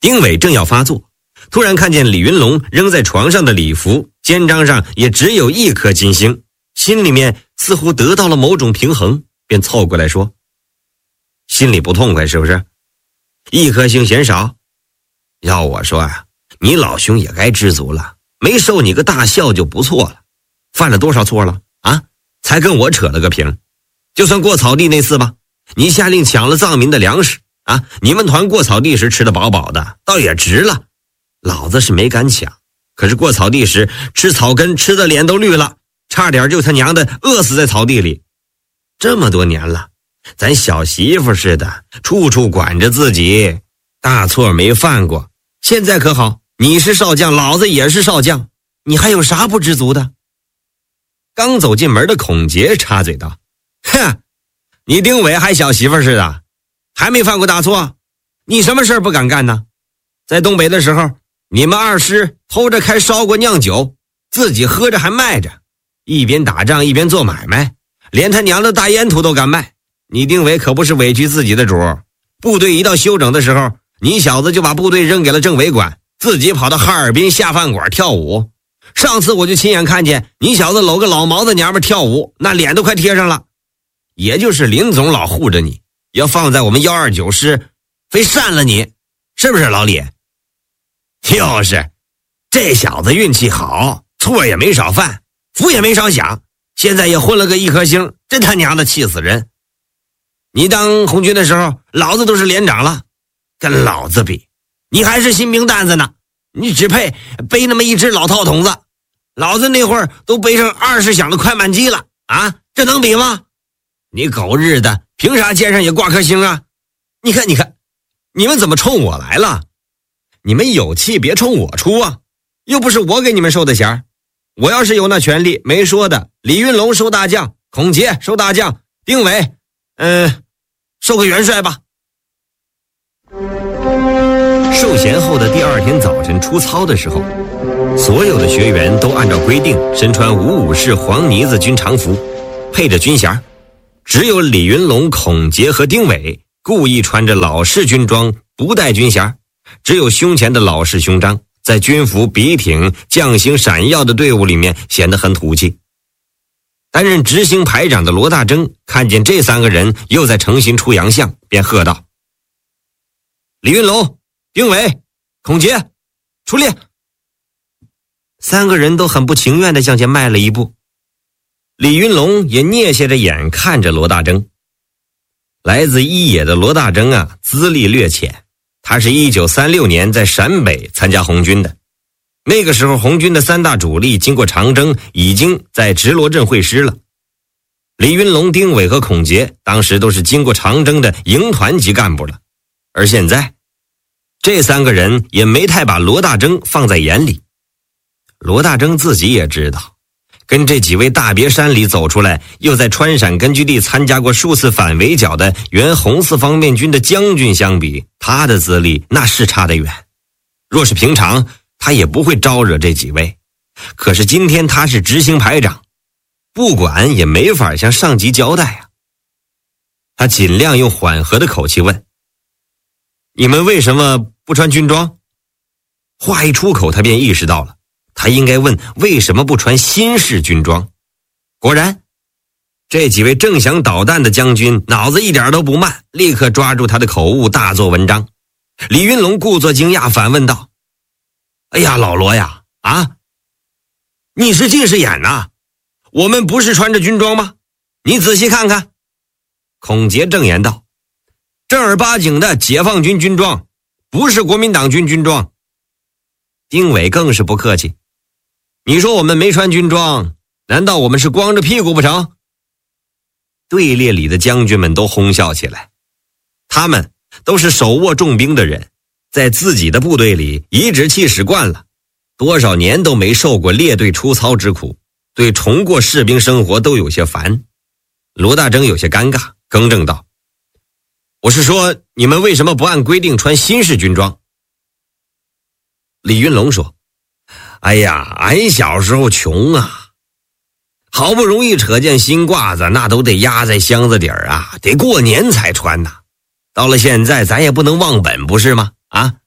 丁伟正要发作，突然看见李云龙扔在床上的礼服，肩章上也只有一颗金星，心里面似乎得到了某种平衡，便凑过来说：心里不痛快是不是？一颗星嫌少？要我说啊，你老兄也该知足了，没受你个大孝就不错了。犯了多少错了啊？才跟我扯了个平。就算过草地那次吧，你下令抢了藏民的粮食啊，你们团过草地时吃得饱饱的，倒也值了。老子是没敢抢，可是过草地时吃草根吃的脸都绿了，差点就他娘的饿死在草地里。这么多年了，咱小媳妇似的，处处管着自己，大错没犯过。现在可好，你是少将，老子也是少将，你还有啥不知足的？刚走进门的孔杰插嘴道：哼，你丁伟还小媳妇似的，还没犯过大错？你什么事不敢干呢？在东北的时候，你们二师偷着开烧锅酿酒，自己喝着还卖着，一边打仗一边做买卖，连他娘的大烟土都敢卖。你丁伟可不是委屈自己的主，部队一到休整的时候，你小子就把部队扔给了政委管，自己跑到哈尔滨下饭馆跳舞。上次我就亲眼看见你小子搂个老毛子娘们跳舞，那脸都快贴上了。也就是林总老护着你，要放在我们129师，非扇了你，是不是老李？就是这小子运气好，错也没少犯，福也没少享，现在也混了个一颗星，真他娘的气死人。你当红军的时候，老子都是连长了，跟老子比，你还是新兵蛋子呢，你只配背那么一只老套筒子，老子那会儿都背上20响的快慢机了啊，这能比吗？你狗日的，凭啥肩上也挂颗星啊？你看，你们怎么冲我来了？你们有气别冲我出啊，又不是我给你们收的钱。我要是有那权利，没说的，李云龙收大将，孔杰收大将，丁伟收个元帅吧。授衔后的第2天早晨出操的时候，所有的学员都按照规定身穿55式黄呢子军常服，配着军衔，只有李云龙、孔杰和丁伟故意穿着老式军装，不带军衔，只有胸前的老式胸章，在军服笔挺、将星闪耀的队伍里面显得很土气。担任执行排长的罗大征看见这3个人又在诚心出洋相，便喝道：李云龙、丁伟、孔杰，出列。3个人都很不情愿地向前迈了一步。李云龙也蹑下着眼看着罗大征。来自一野的罗大征啊，资历略浅，他是1936年在陕北参加红军的。那个时候红军的3大主力经过长征，已经在直罗镇会师了。李云龙、丁伟和孔杰当时都是经过长征的营团级干部了，而现在这3个人也没太把罗大征放在眼里。罗大征自己也知道，跟这几位大别山里走出来，又在川陕根据地参加过数次反围剿的原红四方面军的将军相比，他的资历那是差得远。若是平常，他也不会招惹这几位。可是今天他是执行排长，不管也没法向上级交代啊。他尽量用缓和的口气问：你们为什么不穿军装？话一出口，他便意识到了，他应该问为什么不穿新式军装。果然，这几位正想捣蛋的将军脑子一点都不慢，立刻抓住他的口误，大做文章。李云龙故作惊讶，反问道：哎呀，老罗呀，啊，你是近视眼呐？我们不是穿着军装吗？你仔细看看。孔杰正言道：正儿八经的解放军军装，不是国民党军军装。丁伟更是不客气：你说我们没穿军装，难道我们是光着屁股不成？队列里的将军们都哄笑起来，他们都是手握重兵的人，在自己的部队里颐指气使惯了，多少年都没受过列队出操之苦，对重过士兵生活都有些烦。罗大征有些尴尬，更正道：我是说，你们为什么不按规定穿新式军装？李云龙说：哎呀，俺小时候穷啊，好不容易扯件新褂子，那都得压在箱子底儿啊，得过年才穿呐。到了现在，咱也不能忘本，不是吗？啊，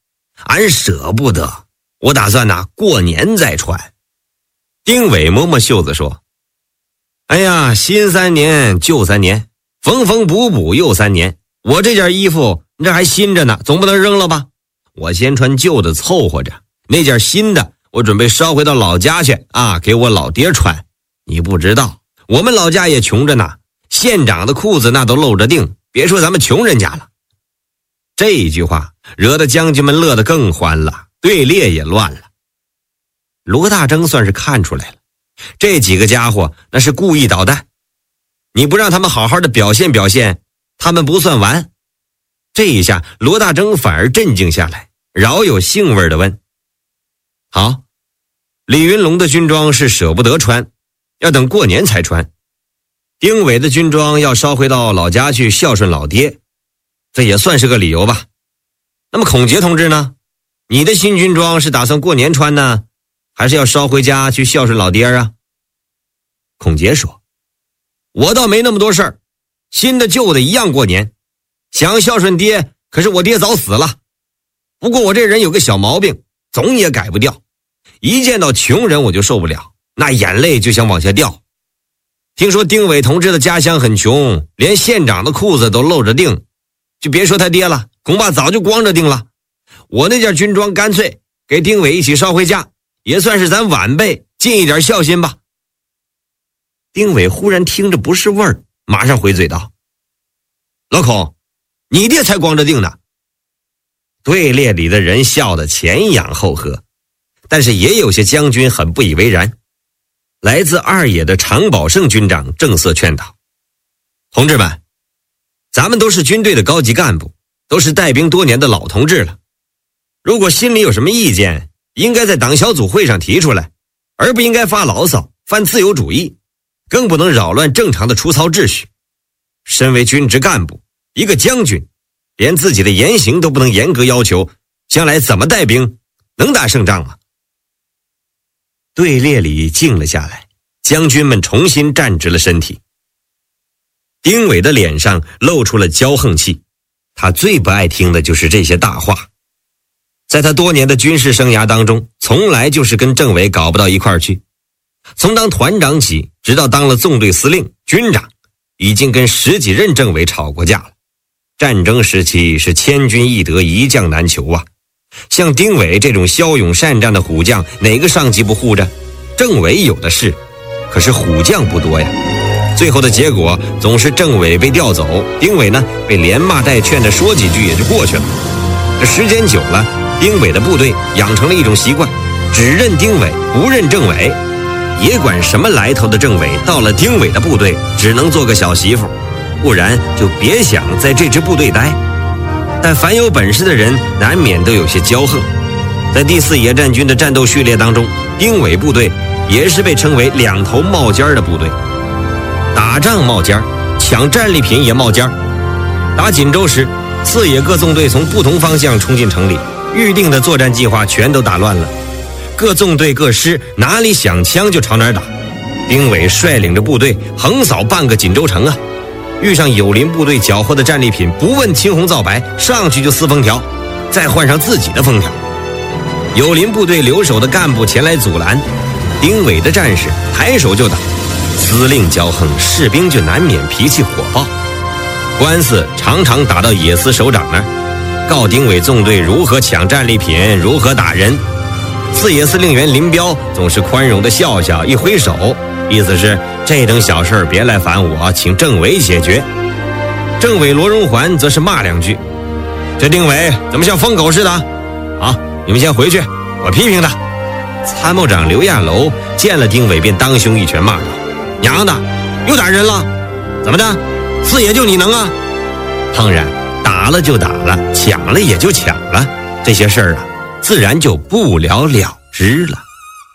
俺舍不得，我打算过年再穿。丁伟摸摸袖子说，哎呀，新3年旧3年，缝缝补补又3年，我这件衣服这还新着呢，总不能扔了吧？我先穿旧的凑合着，那件新的我准备捎回到老家去给我老爹穿。你不知道，我们老家也穷着呢，县长的裤子那都露着腚，别说咱们穷人家了。这一句话惹得将军们乐得更欢了，队列也乱了。罗大征算是看出来了，这几个家伙那是故意捣蛋，你不让他们好好的表现表现，他们不算完。这一下罗大征反而镇静下来，饶有兴味地问，好，李云龙的军装是舍不得穿，要等过年才穿。丁伟的军装要捎回到老家去孝顺老爹，这也算是个理由吧。那么孔杰同志呢？你的新军装是打算过年穿呢，还是要捎回家去孝顺老爹啊？孔杰说，我倒没那么多事儿，新的旧的一样过年，想孝顺爹，可是我爹早死了。不过我这人有个小毛病，总也改不掉，一见到穷人我就受不了，那眼泪就想往下掉。听说丁伟同志的家乡很穷，连县长的裤子都露着腚，就别说他爹了，恐怕早就光着腚了。我那件军装干脆给丁伟一起捎回家，也算是咱晚辈尽一点孝心吧。丁伟忽然听着不是味儿，马上回嘴道，老孔，你爹才光着腚呢。队列里的人笑得前仰后合，但是也有些将军很不以为然。来自二野的常宝胜军长正色劝导，同志们，咱们都是军队的高级干部，都是带兵多年的老同志了，如果心里有什么意见，应该在党小组会上提出来，而不应该发牢骚犯自由主义，更不能扰乱正常的出操秩序。身为军职干部，一个将军连自己的言行都不能严格要求，将来怎么带兵，能打胜仗吗？队列里静了下来，将军们重新站直了身体。丁伟的脸上露出了骄横气，他最不爱听的就是这些大话。在他多年的军事生涯当中，从来就是跟政委搞不到一块儿去。从当团长起，直到当了纵队司令、军长，已经跟10几任政委吵过架了。战争时期是千军易得，一将难求啊。像丁伟这种骁勇善战的虎将，哪个上级不护着？政委有的是，可是虎将不多呀。最后的结果总是政委被调走，丁伟呢被连骂带劝的说几句也就过去了。这时间久了，丁伟的部队养成了一种习惯，只认丁伟不认政委，也管什么来头的政委到了丁伟的部队只能做个小媳妇，不然就别想在这支部队待。但凡有本事的人难免都有些骄横。在第4野战军的战斗序列当中，丁伟部队也是被称为2头冒尖的部队。打仗冒尖，抢战利品也冒尖。打锦州时，4野各纵队从不同方向冲进城里，预定的作战计划全都打乱了，各纵队各师哪里响枪就朝哪儿打。丁伟率领着部队横扫半个锦州城啊，遇上友邻部队缴获的战利品，不问青红皂白，上去就撕封条，再换上自己的封条。友邻部队留守的干部前来阻拦，丁伟的战士抬手就打。司令骄横，士兵就难免脾气火爆，官司常常打到野司首长那儿，告丁伟纵队如何抢战利品，如何打人。4野司令员林彪总是宽容的笑笑，一挥手，意思是这等小事别来烦我，请政委解决。政委罗荣桓则是骂2句，这丁伟怎么像疯狗似的啊，你们先回去，我批评他。参谋长刘亚楼见了丁伟便当胸一拳骂道，娘的，又打人了，怎么的，4野就你能啊？当然打了就打了，抢了也就抢了，这些事儿啊自然就不了了之了。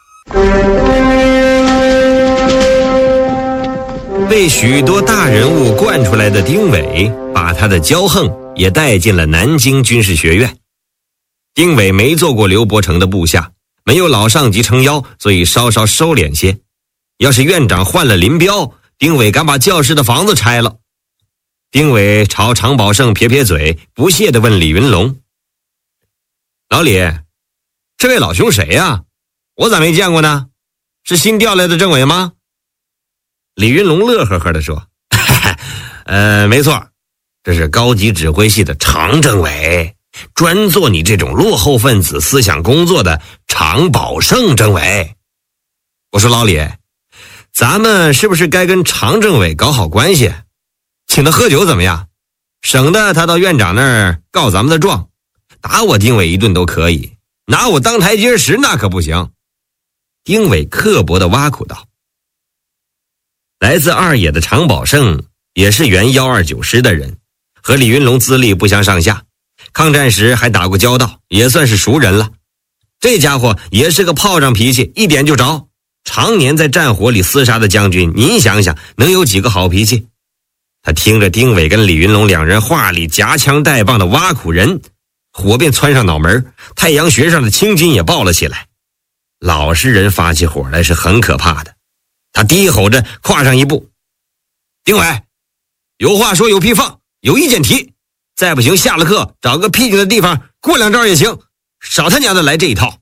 被许多大人物惯出来的丁伟，把他的骄横也带进了南京军事学院。丁伟没做过刘伯承的部下，没有老上级撑腰，所以稍稍收敛些。要是院长换了林彪，丁伟敢把教室的房子拆了。丁伟朝常宝胜撇撇嘴，不屑地问李云龙， 老李，这位老兄谁呀？我咋没见过呢？是新调来的政委吗？李云龙乐呵呵地说，没错，这是高级指挥系的常政委，专做你这种落后分子思想工作的常宝胜政委。我说老李，咱们是不是该跟常政委搞好关系，请他喝酒怎么样？省得他到院长那儿告咱们的状，打我丁伟一顿都可以，拿我当台阶石那可不行。丁伟刻薄地挖苦道。来自二野的常宝胜也是原129师的人，和李云龙资历不相上下，抗战时还打过交道，也算是熟人了。这家伙也是个炮仗脾气，一点就着，常年在战火里厮杀的将军，您想想能有几个好脾气？他听着丁伟跟李云龙两人话里夹枪带棒的挖苦人，火便窜上脑门，太阳穴上的青筋也爆了起来。老实人发起火来是很可怕的。他低吼着跨上一步，丁伟，有话说有屁放，有意见提，再不行下了课找个僻静的地方过两招也行，少他娘的来这一套。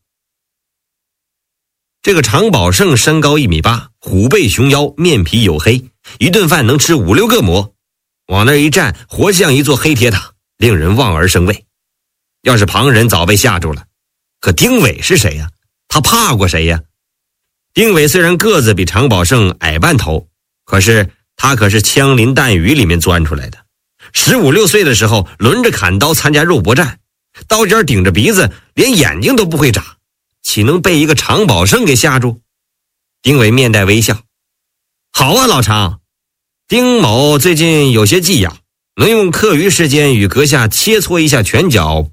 这个常宝胜身高1.8米，虎背熊腰，面皮黝黑，一顿饭能吃5、6个馍，往那一站活像一座黑铁塔，令人望而生畏。要是旁人早被吓住了，可丁伟是谁呀？他怕过谁呀？丁伟虽然个子比常宝胜矮半头，可是他可是枪林弹雨里面钻出来的。15、16岁的时候轮着砍刀参加肉搏战，刀尖顶着鼻子，连眼睛都不会眨，岂能被一个常宝胜给吓住？丁伟面带微笑，好啊老常，丁某最近有些技痒，能用课余时间与阁下切磋一下拳脚，